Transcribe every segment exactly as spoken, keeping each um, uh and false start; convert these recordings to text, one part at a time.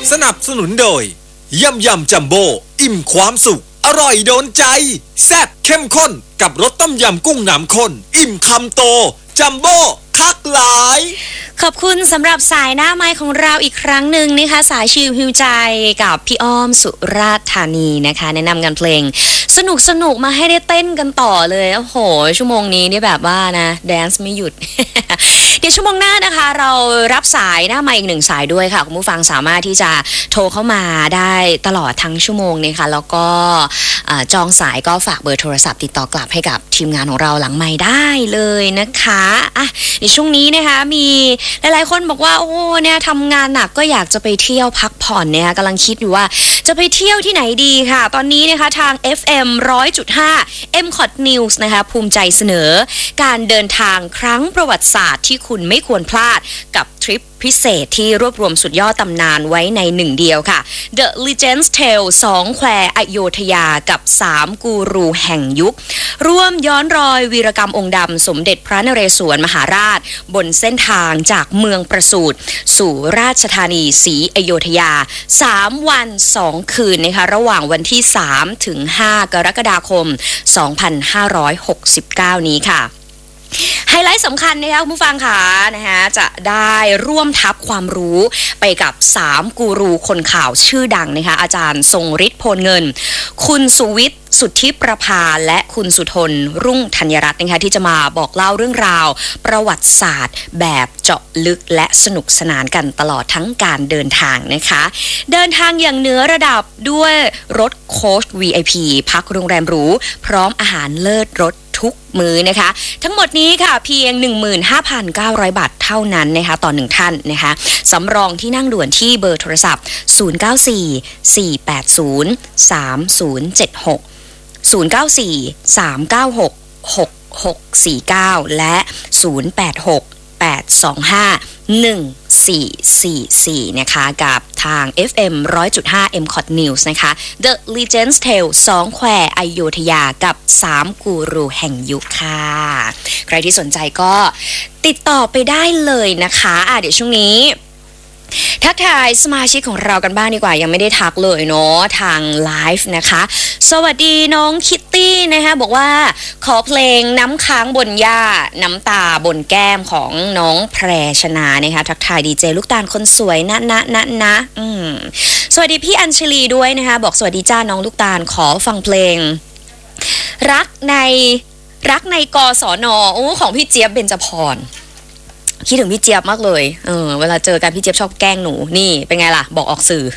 สนับสนุนโดยยำยำจัมโบ้อิ่มความสุขอร่อยโดนใจแซ่บเข้มข้นกับรสต้มยำกุ้งน้ำข้นอิ่มคำโตจัมโบ้คักหลายขอบคุณสำหรับสายหน้าไม้ของเราอีกครั้งหนึ่งนะคะสายชิลฮิวใจกับพี่อ้อมสุราษฎร์ธานีนะคะแนะนำกันเพลงสนุกสนุกมาให้ได้เต้นกันต่อเลยโอ้โหชั่วโมงนี้นี่แบบว่านะแดนซ์ไม่หยุด เดี๋ยวชั่วโมงหน้านะคะเรารับสายหน้าไมค์อีกหนึ่งสายด้วยค่ะคุณผู้ฟังสามารถที่จะโทรเข้ามาได้ตลอดทั้งชั่วโมงนะคะแล้วก็จองสายก็ฝากเบอร์โทรศัพท์ติดต่อกลับให้กับทีมงานของเราหลังไมค์ได้เลยนะคะอ่ะในช่วงนี้นะคะมีหลายๆคนบอกว่าโอ้เนี่ยทำงานหนักก็อยากจะไปเที่ยวพักผ่อนเนี่ยกำลังคิดอยู่ว่าจะไปเที่ยวที่ไหนดีค่ะตอนนี้นะคะทาง เอฟ เอ็ม หนึ่งร้อยจุดห้า เอ็ม คอท News นะคะภูมิใจเสนอการเดินทางครั้งประวัติศาสตร์ที่คุณไม่ควรพลาดกับทริปพิเศษที่รวบรวมสุดยอดตำนานไว้ในหนึ่งเดียวค่ะ The Legends Tale สองแควอโยธยากับสามกูรูแห่งยุคร่วมย้อนรอยวีรกรรมองค์ดำสมเด็จพระนเรศวรมหาราชบนเส้นทางจากเมืองประสูติสู่ราชธานีศรีอโยธยาสามวันสองคืนนะคะระหว่างวันที่สามถึงห้ากรกฎาคมสองพันห้าร้อยหกสิบเก้านี้ค่ะไฮไลท์สำคัญนะคะคุณผู้ฟังค่ะนะคะจะได้ร่วมทับความรู้ไปกับสามกูรูคนข่าวชื่อดังนะคะอาจารย์ทรงฤทธิ์โพลเงินคุณสุวิทย์สุทธิประภาและคุณสุทนรุ่งธัญรัตน์นะคะที่จะมาบอกเล่าเรื่องราวประวัติศาสตร์แบบเจาะลึกและสนุกสนานกันตลอดทั้งการเดินทางนะคะเดินทางอย่างเหนือระดับด้วยรถโค้ช วี ไอ พี พักโรงแรมหรูพร้อมอาหารเลิศรสทุกมื้อนะคะทั้งหมดนี้ค่ะเพียง หนึ่งหมื่นห้าพันเก้าร้อย บาทเท่านั้นนะคะต่อหนึ่งท่านนะคะสำรองที่นั่งด่วนที่เบอร์โทรศัพท์ศูนย์ เก้า สี่ สี่ แปด ศูนย์ สาม ศูนย์ เจ็ด หกศูนย์ เก้า สี่ สาม เก้า หก หก หก สี่ เก้าและศูนย์ แปด หก แปด สอง ห้า หนึ่ง สี่ สี่ สี่นะคะกับทาง เอฟ เอ็ม หนึ่งร้อยจุดห้า เอ็ม คอท News นะคะ The Legends Tale สองแควอโยธยากับสามกูรูแห่งยุคค่ะใครที่สนใจก็ติดต่อไปได้เลยนะคะอ่ะเดี๋ยวช่วงนี้ทักทายสมาชิกของเรากันบ้างดีกว่ายังไม่ได้ทักเลยเนาะทางไลฟ์นะคะสวัสดีน้องคิตตี้นะคะบอกว่าขอเพลงน้ำค้างบนหญ้าน้ำตาบนแก้มของน้องแพรชนานะคะทักทายดีเจลูกตาลคนสวยนะนะนะนะอืมสวัสดีพี่อัญชลีด้วยนะคะบอกสวัสดีจ้าน้องลูกตาลขอฟังเพลงรักในรักในกศน.โอ้ของพี่เจี๊ยบเบญจพรคิดถึงพี่เจี๊ยบมากเลยเออเวลาเจอกันพี่เจี๊ยบชอบแกล้งหนูนี่เป็นไงล่ะบอกออกสื่อ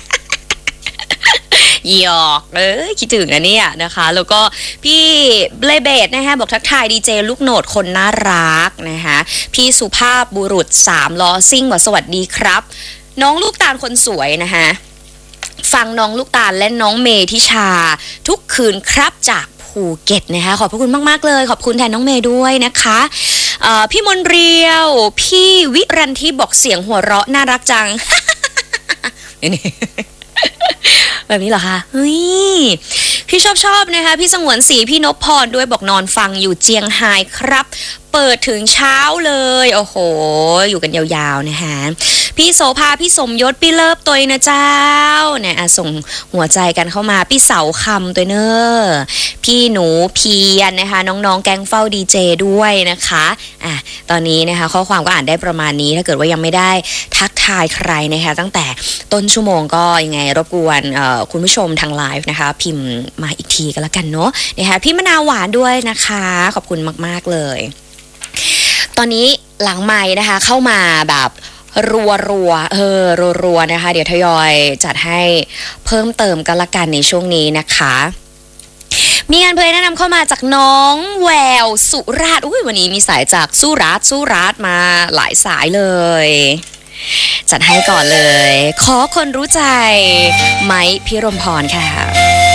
หยอกเออคิดถึงนะเนี่ยนะคะแล้วก็พี่เบลเบดนะคะบอกทักทายดีเจลูกโหนดคนน่ารักนะคะพี่สุภาพบุรุษสามล้อซิ่งบอกสวัสดีครับน้องลูกตาลคนสวยนะคะฟังน้องลูกตาลและน้องเมทิชาทุกคืนครับจากภูเก็ตนะคะขอบพระคุณมากๆเลยขอบคุณแทนน้องเมย์ด้วยนะคะพี่มนเรียวพี่วิรันทิบอกเสียงหัวเราะน่ารักจัง นี่แบบนี้เหรอคะเฮ้ยพี่ชอบชอบนะคะพี่สงวนศรีพี่นพพรด้วยบอกนอนฟังอยู่เจียงไฮ้ครับเปิดถึงเช้าเลยโอ้โหอยู่กันยาวๆนะคะพี่โสภาพี่สมยศพี่เลิฟตัวนะเจ้าเนี่ยส่งหัวใจกันเข้ามาพี่เสาคำตัวเนอพี่หนูเพียนนะคะน้องๆแก๊งเฝ้าดีเจด้วยนะคะอ่ะตอนนี้นะคะข้อความก็อ่านได้ประมาณนี้ถ้าเกิดว่ายังไม่ได้ทักทายใครนะคะตั้งแต่ต้นชั่วโมงก็ยังไงรบกวนคุณผู้ชมทางไลฟ์นะคะพิมพ์มาอีกทีก็แล้วกันเนาะนะคะพี่มะนาวหวานด้วยนะคะขอบคุณมากๆเลยตอนนี้หลังไมค์นะคะเข้ามาแบบรัวรัวเออรัวรัวนะคะเดี๋ยวทยอยจัดให้เพิ่มเติมกันละกันในช่วงนี้นะคะมีงานเพลงแนะนำเข้ามาจากน้องแววสุราษฎร์อุ้ยวันนี้มีสายจากสุราษฎร์สุราษฎร์มาหลายสายเลยจัดให้ก่อนเลยขอคนรู้ใจไม้พิรมพรค่ะ